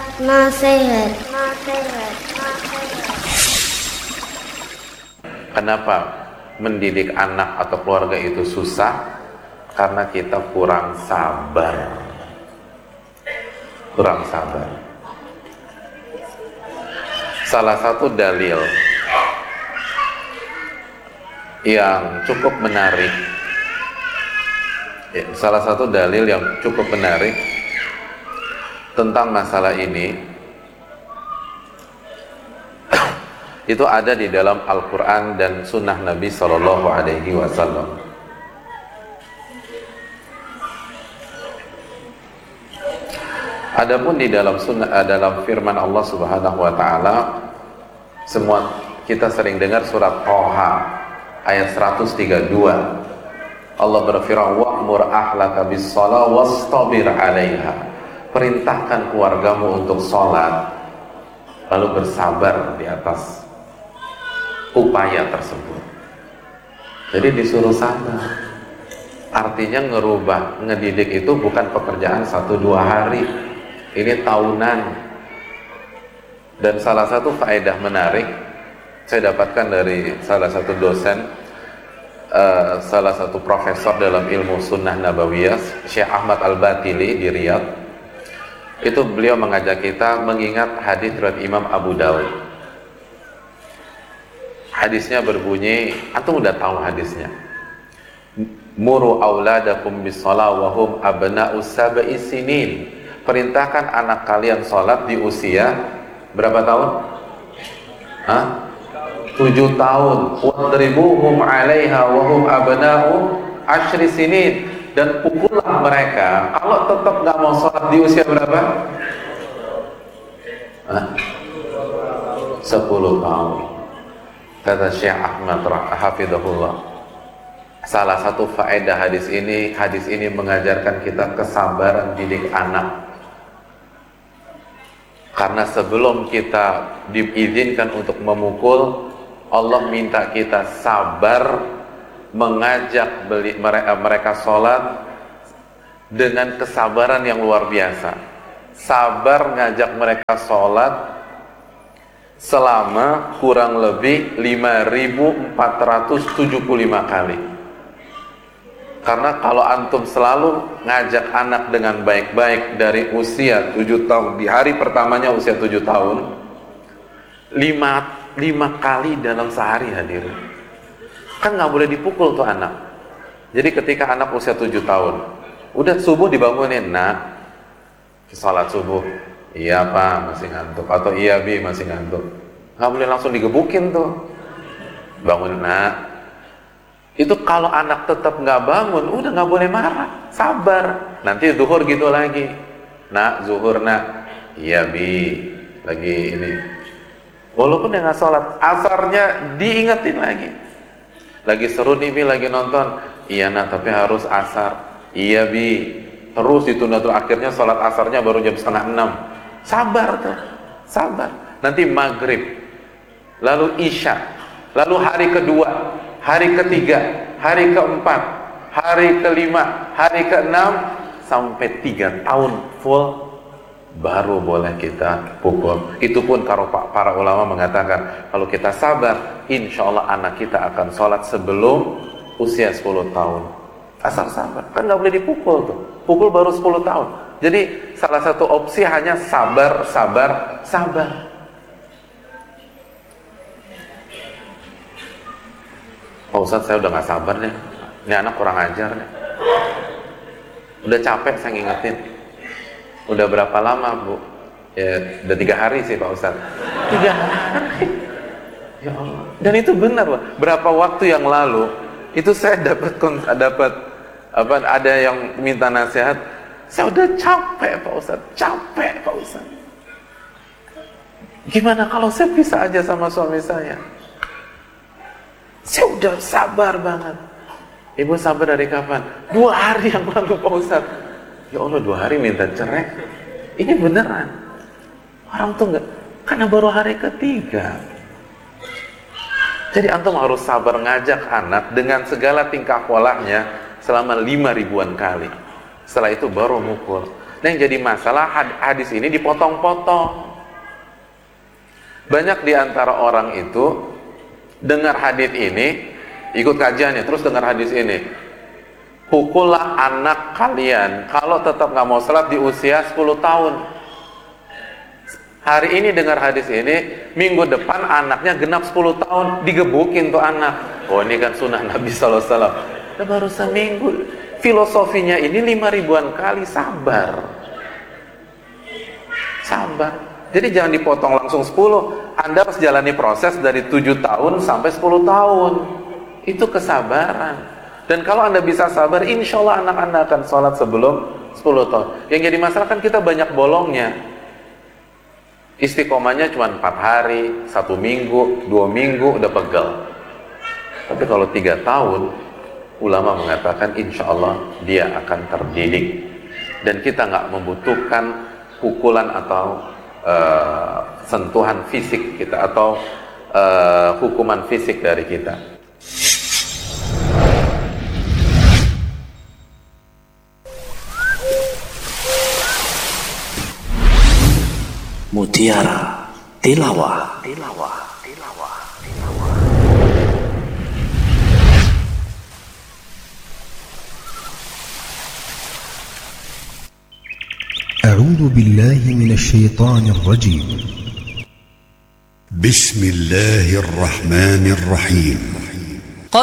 Nasihat. Kenapa mendidik anak atau keluarga itu susah? Karena kita kurang sabar. Salah satu dalil yang cukup menarik, tentang masalah ini itu ada di dalam Al-Quran dan Sunnah Nabi Sallallahu Alaihi Wasallam. Adapun di dalam dalam firman Allah Subhanahu Wa Taala, semua kita sering dengar surat Thaha ayat 132. Allah berfirman, wa'mur ahlaka bis-shalah wastabir 'alaiha. Perintahkan keluargamu untuk sholat, lalu bersabar di atas upaya tersebut. Jadi disuruh sabar. Artinya ngedidik itu bukan pekerjaan 1-2 hari. Ini tahunan. Dan salah satu faedah menarik saya dapatkan dari salah satu dosen, salah satu profesor dalam ilmu sunnah nabawiyah, Syekh Ahmad Al-Batili di Riyadh. Itu beliau mengajak kita mengingat hadis riwayat Imam Abu Dawud. Hadisnya berbunyi, antum udah tahu hadisnya. Muru auladakum bis-shalah wa hum abna'u sab'i sinin. Perintahkan anak kalian sholat di usia berapa tahun? 7 tahun. Wadribuhum 'alaiha wa hum abna'u 10 sinin. Dan pukullah mereka kalau tetap nggak mau sholat di usia berapa? 10 tahun. Kata Syekh Ahmad hafidhahullah, salah satu faedah hadis ini mengajarkan kita kesabaran didik anak. Karena sebelum kita diizinkan untuk memukul, Allah minta kita sabar mengajak mereka sholat dengan kesabaran yang luar biasa. Sabar ngajak mereka sholat selama kurang lebih 5.475 kali. Karena kalau antum selalu ngajak anak dengan baik-baik dari usia 7 tahun, di hari pertamanya usia 7 tahun, 5 kali dalam sehari hadir. Kan nggak boleh dipukul tuh anak. Jadi ketika anak usia 7 tahun, udah subuh dibangunin, nak, sholat subuh. Iya pak, masih ngantuk. Atau iya bi, masih ngantuk. Nggak boleh langsung digebukin tuh. Bangun nak. Itu kalau anak tetap nggak bangun, udah nggak boleh marah, sabar. Nanti zuhur gitu lagi, nak zuhur nak, iya bi, lagi ini. Walaupun dia nggak sholat, asarnya diingetin lagi seru nih bi, lagi nonton, iya nak tapi harus asar, iya bi, terus ditunda tuh, akhirnya sholat asarnya baru jam 5:30. Sabar tuh, sabar. Nanti maghrib, lalu isya, lalu hari kedua, hari ketiga, hari keempat, hari kelima, hari keenam, sampai 3 tahun full baru boleh kita pukul. Itu pun kalau para ulama mengatakan kalau kita sabar, insya Allah anak kita akan sholat sebelum usia 10 tahun. Asal sabar, kan nggak boleh dipukul tuh. Pukul baru 10 tahun. Jadi salah satu opsi hanya sabar. Pak Ustadz, saya udah gak sabar nih. Ini anak kurang ajar nih. Udah capek saya ngingetin. Udah berapa lama bu? Ya, udah 3 hari sih Pak Ustadz. 3 hari. Ya Allah. Dan itu benar Pak. Berapa waktu yang lalu itu saya dapat ada yang minta nasihat. Saya udah capek Pak Ustadz. Capek Pak Ustadz. Gimana kalau saya pisah aja sama suami saya? Saya udah sabar banget. Ibu sabar dari kapan? 2 hari yang lalu Pak Ustadz. Ya Allah, 2 hari minta cerai. Ini beneran. Orang tuh enggak, karena baru hari ketiga. Jadi antum harus sabar ngajak anak dengan segala tingkah polanya selama 5.000-an kali. Setelah itu baru mukul. Nah, yang jadi masalah hadis ini dipotong-potong. Banyak di antara orang itu dengar hadis ini, ikut kajiannya, terus dengar hadis ini. Pukullah anak kalian kalau tetap nggak mau sholat di usia 10 tahun. Hari ini dengar hadis ini, minggu depan anaknya genap 10 tahun, digebukin tuh anak. Oh, ini kan sunnah Nabi SAW. Udah baru seminggu. Filosofinya ini 5.000-an kali, sabar. Jadi jangan dipotong langsung 10. Anda harus jalani proses dari 7 tahun sampai 10 tahun. Itu kesabaran. Dan kalau Anda bisa sabar, insya Allah anak Anda akan sholat sebelum 10 tahun. Yang jadi masalah kan kita banyak bolongnya. Istiqomahnya cuma 4 hari, 1 minggu, 2 minggu udah pegel. Tapi kalau 3 tahun, ulama mengatakan insya Allah dia akan terdidik. Dan kita nggak membutuhkan pukulan atau sentuhan fisik kita atau hukuman fisik dari kita. Mutiara Tilawah. أعوذ بالله من الشيطان الرجيم. بسم الله الرحمن الرحيم.